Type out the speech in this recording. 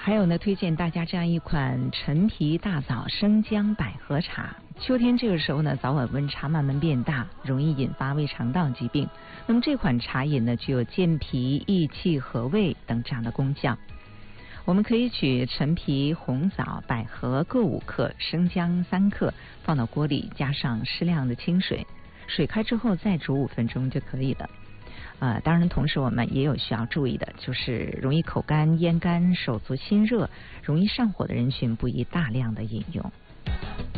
还有呢，推荐大家这样一款陈皮大枣生姜百合茶。秋天这个时候呢，早晚温差慢慢变大，容易引发胃肠道疾病。那么这款茶饮呢，具有健脾、益气、和胃等这样的功效。我们可以取陈皮、红枣、百合各5克，生姜3克，放到锅里，加上适量的清水，水开之后再煮5分钟就可以了。当然同时我们也有需要注意的，就是容易口干、咽干、手足心热、容易上火的人群不宜大量的饮用。